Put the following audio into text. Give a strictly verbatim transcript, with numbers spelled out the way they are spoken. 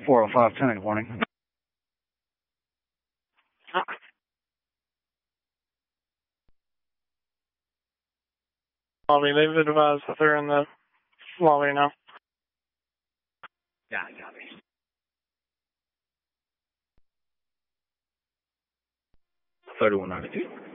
four oh five ten, good morning. Lobby, they've advised that they're in the lobby now. Yeah, copy. thirty-one ninety-two.